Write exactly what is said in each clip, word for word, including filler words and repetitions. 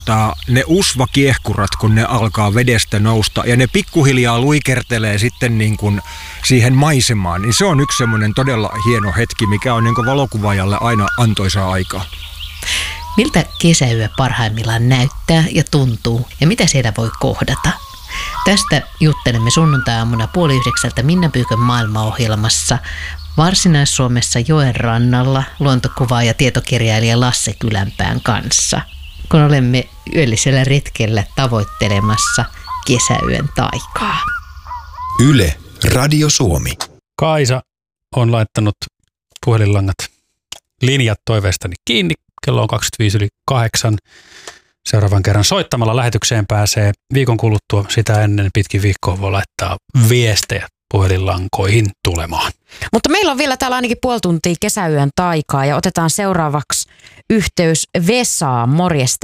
ne usvakiehkurat, kun ne alkaa vedestä nousta ja ne pikkuhiljaa luikertelee sitten niin kuin siihen maisemaan, niin se on yksi semmoinen todella hieno hetki, mikä on niin kuin valokuvaajalle aina antoisaa aikaa. Miltä kesäyö parhaimmillaan näyttää ja tuntuu ja mitä siellä voi kohdata? Tästä juttelemme sunnuntai-aamuna puoli yhdeksältä Minna Pyykön maailmaohjelmassa Varsinais-Suomessa joen rannalla luontokuvaaja ja tietokirjailija Lasse Kylänpään kanssa, kun olemme yöllisellä retkellä tavoittelemassa kesäyön taikaa. Yle, Radio Suomi. Kaisa on laittanut puhelinlangat linjat toiveestani kiinni. Kello on kaksikymmentäviisi yli kahdeksan. Seuraavan kerran soittamalla lähetykseen pääsee viikon kuluttua. Sitä ennen pitkin viikkoa voi laittaa viestejä puhelinlankoihin tulemaan. Mutta meillä on vielä täällä ainakin puoli tuntia kesäyön taikaa ja otetaan seuraavaksi yhteys Vesaan. Morjesta.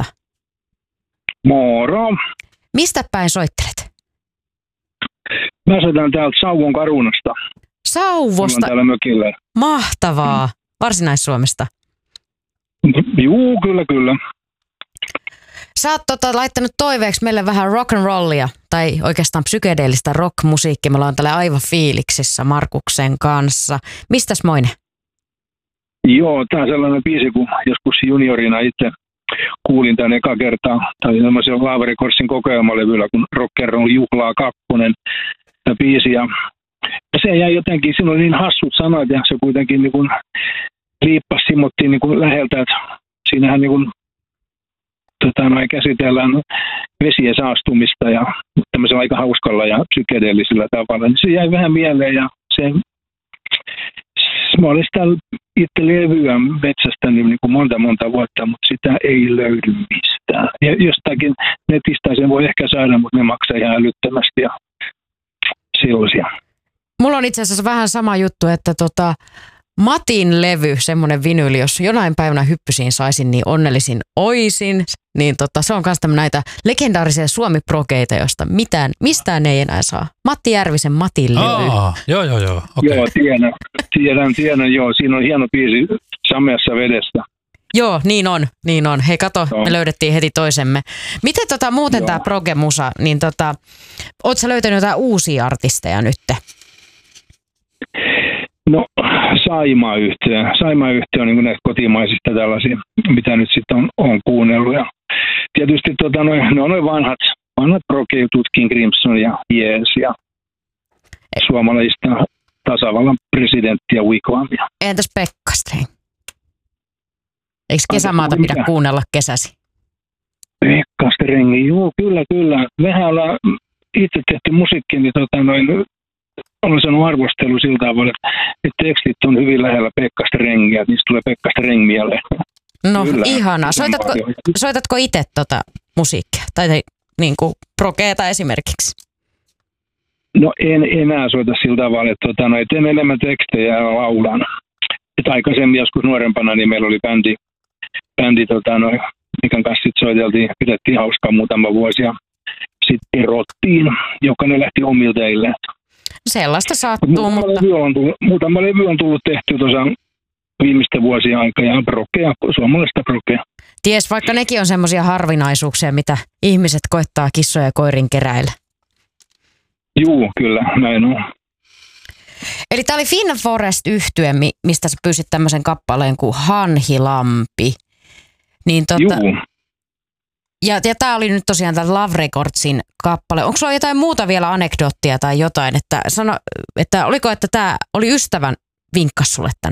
Moro. Mistä päin soittelet? Mä soitan täältä Sauvon Karunasta. Sauvosta? Täällä mökillä. Mahtavaa. Varsinais-Suomesta. Juu, kyllä, kyllä. Sä oot tota, laittanut toiveeksi meille vähän rock and rollia, tai oikeastaan psykedeellistä rock-musiikkia. Me ollaan täällä aivan fiiliksissä Markuksen kanssa. Mistäs moinen? Joo, tää on sellainen biisi, kun joskus juniorina itse kuulin tän eka kertaa. Tämä oli semmoisen Laavarikossin kokoelmalevyllä, kun Rock'n'Roll Juhlaa kakkonen ja biisi. Ja se jäi jotenkin, siinä oli niin hassut sanat ja se kuitenkin niin kuin liippas simmottiin niin kuin läheltä, että siinähän niin kuin Tota, noin käsitellään vesien saastumista ja tämmöisellä aika hauskalla ja psykedeellisellä tavalla. Niin se jäi vähän mieleen ja se, mä olin sitä itse levyä metsästänyt niin kuin monta monta vuotta, mutta sitä ei löydy mistään. Ja jostakin netistä sen voi ehkä saada, mutta ne maksaa ihan älyttömästi ja sellaisia. Mulla on itse asiassa vähän sama juttu, että tota, Matin levy, semmoinen vinyyli, jos jonain päivänä hyppysiin saisin, niin onnellisin oisin. Niin tota, se on myös näitä legendaarisia suomi-progeita, joista mitään, mistään ei enää saa. Matti Järvisen Matin levy. Aa, joo, joo, joo. Okay. Joo, tiedän, tiedän, tiedän, joo. Siinä on hieno biisi Sameassa vedestä. Joo, niin on, niin on. Hei kato, no. Me löydettiin heti toisemme. Miten tota, muuten tämä proge-musa, niin tota, ootko sä löytänyt jotain uusia artisteja nytte? No, Saimaa-yhtiö. Saimaa-yhtiö on niin näistä kotimaisista tällaisia, mitä nyt sitten on, on kuunnellut. Ja tietysti tota, noi, ne on noin vanhat, vanhat proge-jutut, King Crimson ja Yes ja suomalaista tasavallan presidenttiä Wigwamia. Entäs Pekka-String? Eikö kesämaata pidä mitä? Kuunnella kesäsi? Pekka-String, joo, kyllä, kyllä. Mehän ollaan itse tehty musiikkia, niin tota, noin, olen sanonut arvostelu sillä tavalla, että tekstit on hyvin lähellä Pekka-Strengiä, niistä tulee Pekka-Streng mieleen. No kyllä, ihanaa. Soitatko, soitatko itse tota musiikkia? Tai niin kuin progeeta esimerkiksi? No en enää soita sillä tavalla, että tota, no, teen enemmän tekstejä ja laulan. Et aikaisemmin joskus nuorempana niin meillä oli bändi, bändi tota, no, mikä kanssa sit soiteltiin ja pidettiin hauskaa muutama vuosi. Ja sitten erottiin, joka ne lähti omilta teille. Sellaista sattuu, muutama mutta... Levy on tullut, muutama levy on tullut tehty tuossa viimeisten vuosien aikaa ja prokea, suomalaista prokea. Ties, vaikka nekin on semmoisia harvinaisuuksia, mitä ihmiset koittaa kissoja ja koirin keräillä. Juu, kyllä, näin on. Eli tämä oli Finn Forest-yhtye, mistä sä pyysit tämmöisen kappaleen kuin Hanhilampi. Niin tota... Juu. Ja, ja tämä oli nyt tosiaan tämä Love Recordsin kappale. Onko sulla jotain muuta vielä anekdoottia tai jotain? Että, sano, että oliko, että tämä oli ystävän vinkkas sulle tän?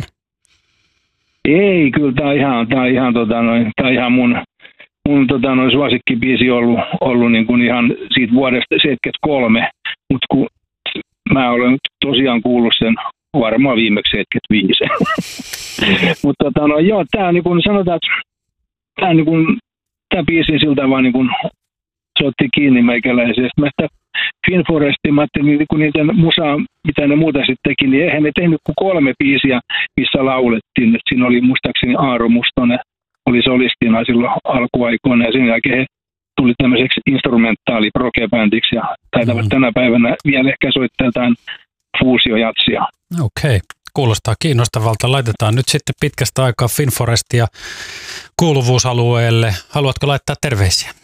Ei, kyllä tämä on ihan, tää on ihan, tota, noin, tää on ihan mun, mun tota, noin suosikkibiisi ollut, ollut niin kuin ihan siitä vuodesta seitsemänkymmentäkolme. Mutta kun mä olen tosiaan kuullut sen varmaan viimeksi seitsemänkymmentäviisi. Mutta tota, no, joo, tämä niin kuin sanotaan, että tämä niin kuin tämä biisi siltä vaan niin kuin se otti kiinni meikäläisestä. Mä sitä Finn Forestin, mä ajattelin, niin kun niiden musaa, mitä ne muuta sitten teki, niin eihän ne tehnyt kuin kolme biisiä, missä laulettiin. Et siinä oli muistaakseni Aaro Mustonen, oli solistina silloin alkuaikoina, ja sen jälkeen he tuli tämmöiseksi instrumentaali proge-bändiksi, ja taitavat mm. tänä päivänä vielä ehkä soittaa jotain fuusiojatsia. Okei. Okay. kuulostaa kiinnostavalta. Laitetaan nyt sitten pitkästä aikaa Finforestia kuuluvuusalueelle. Haluatko laittaa terveisiä?